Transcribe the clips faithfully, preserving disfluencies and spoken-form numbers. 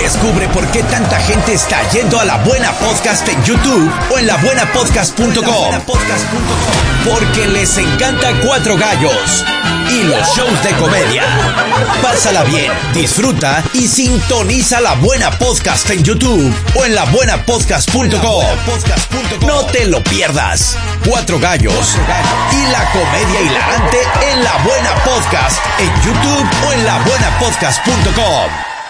Descubre por qué tanta gente está yendo a La Buena Podcast en YouTube o en la buena podcast punto com. Porque les encanta Cuatro Gallos y los shows de comedia. Pásala bien, disfruta y sintoniza La Buena Podcast en YouTube o en la buena podcast punto com. No te lo pierdas. Cuatro Gallos y la comedia hilarante en La Buena Podcast en YouTube o en la buena podcast punto com.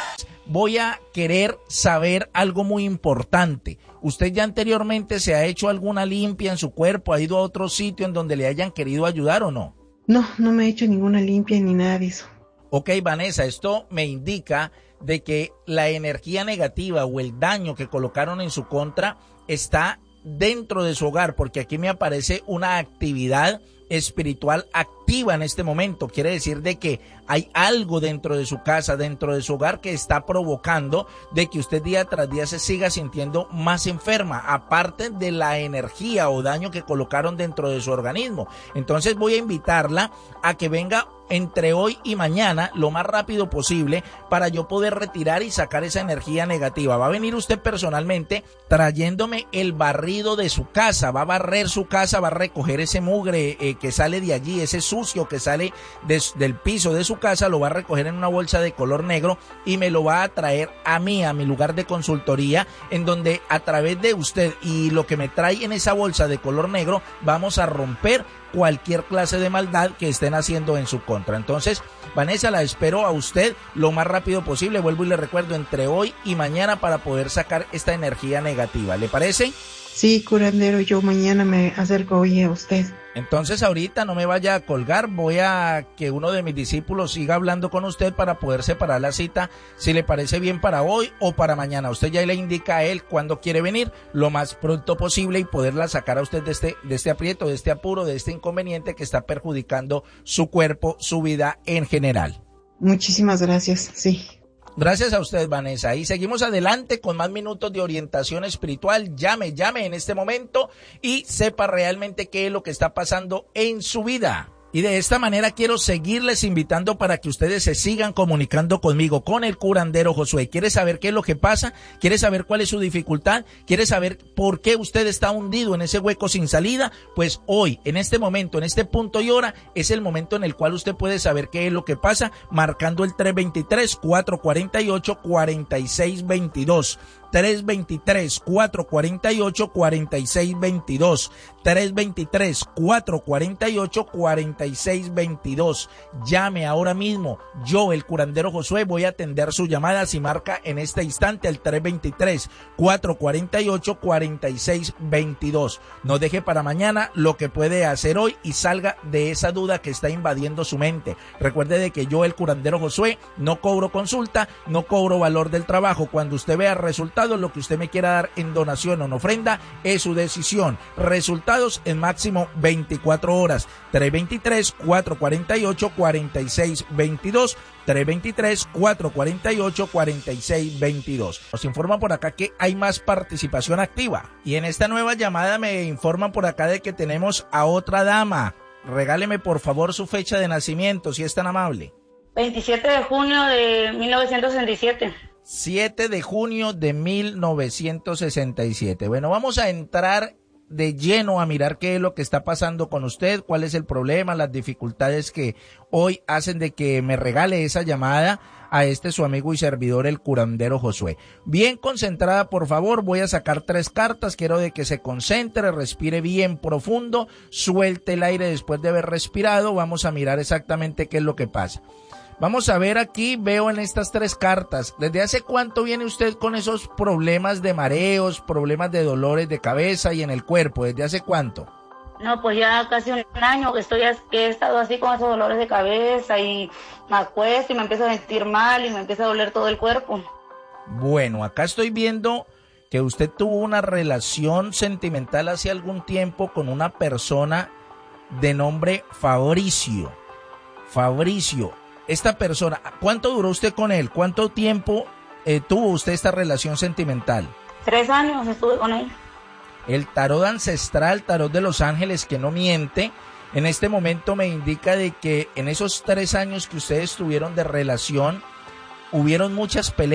Voy a querer saber algo muy importante. ¿Usted ya anteriormente se ha hecho alguna limpia en su cuerpo? ¿Ha ido a otro sitio en donde le hayan querido ayudar o no? No, no me he hecho ninguna limpia ni nada de eso. Ok, Vanessa, esto me indica de que la energía negativa o el daño que colocaron en su contra está dentro de su hogar, porque aquí me aparece una actividad espiritual activa en este momento. Quiere decir de que hay algo dentro de su casa, dentro de su hogar, que está provocando de que usted día tras día se siga sintiendo más enferma, aparte de la energía o daño que colocaron dentro de su organismo. Entonces voy a invitarla a que venga entre hoy y mañana lo más rápido posible para yo poder retirar y sacar esa energía negativa. Va a venir usted personalmente trayéndome el barrido de su casa, va a barrer su casa, va a recoger ese mugre eh, que sale de allí, ese sucio que sale de, del piso de su casa, lo va a recoger en una bolsa de color negro y me lo va a traer a mí, a mi lugar de consultoría, en donde a través de usted y lo que me trae en esa bolsa de color negro, vamos a romper cualquier clase de maldad que estén haciendo en su contra. Entonces, Vanessa, la espero a usted lo más rápido posible. Vuelvo y le recuerdo, entre hoy y mañana para poder sacar esta energía negativa. ¿Le parece? Sí, curandero, yo mañana me acerco hoy a usted. Entonces ahorita no me vaya a colgar, voy a que uno de mis discípulos siga hablando con usted para poder separar la cita, si le parece bien para hoy o para mañana. Usted ya le indica a él cuándo quiere venir, lo más pronto posible, y poderla sacar a usted de este, de este aprieto, de este apuro, de este inconveniente que está perjudicando su cuerpo, su vida en general. Muchísimas gracias, sí. Gracias a usted, Vanessa. Y seguimos adelante con más minutos de orientación espiritual. Llame, llame en este momento y sepa realmente qué es lo que está pasando en su vida. Y de esta manera quiero seguirles invitando para que ustedes se sigan comunicando conmigo, con el curandero Josué. ¿Quiere saber qué es lo que pasa? ¿Quiere saber cuál es su dificultad? ¿Quiere saber por qué usted está hundido en ese hueco sin salida? Pues hoy, en este momento, en este punto y hora, es el momento en el cual usted puede saber qué es lo que pasa, marcando el tres dos tres, cuatro cuatro ocho, cuatro seis dos dos. tres dos tres, cuatro cuatro ocho, cuatro seis dos dos. tres dos tres, cuatro cuatro ocho, cuatro seis dos dos. Llame ahora mismo. Yo, el curandero Josué, voy a atender su llamada si marca en este instante el tres dos tres, cuatro cuatro ocho, cuatro seis dos dos. No deje para mañana lo que puede hacer hoy y salga de esa duda que está invadiendo su mente. Recuerde de que yo, el curandero Josué, no cobro consulta, no cobro valor del trabajo. Cuando usted vea resultados, lo que usted me quiera dar en donación o en ofrenda es su decisión. Resultados en máximo veinticuatro horas. tres dos tres, cuatro cuatro ocho, cuatro seis dos dos. tres dos tres, cuatro cuatro ocho, cuatro seis dos dos. Nos informan por acá que hay más participación activa. Y en esta nueva llamada me informan por acá de que tenemos a otra dama. Regáleme por favor su fecha de nacimiento, si es tan amable. veintisiete de junio de mil novecientos sesenta y siete. siete de junio de mil novecientos sesenta y siete. Bueno, vamos a entrar de lleno a mirar qué es lo que está pasando con usted, cuál es el problema, las dificultades que hoy hacen de que me regale esa llamada a este su amigo y servidor, el curandero Josué. Bien concentrada, por favor, voy a sacar tres cartas, quiero de que se concentre, respire bien profundo, suelte el aire después de haber respirado, vamos a mirar exactamente qué es lo que pasa. Vamos a ver aquí, veo en estas tres cartas, ¿desde hace cuánto viene usted con esos problemas de mareos, problemas de dolores de cabeza y en el cuerpo? ¿Desde hace cuánto? No, pues ya casi un año que estoy, que he estado así con esos dolores de cabeza y me acuesto y me empiezo a sentir mal y me empieza a doler todo el cuerpo. Bueno, acá estoy viendo que usted tuvo una relación sentimental hace algún tiempo con una persona de nombre Fabricio. Fabricio. Esta persona, ¿cuánto duró usted con él? ¿Cuánto tiempo eh, tuvo usted esta relación sentimental? Tres años estuve con él. El tarot ancestral, tarot de los ángeles que no miente, en este momento me indica de que en esos tres años que ustedes tuvieron de relación, hubieron muchas peleas.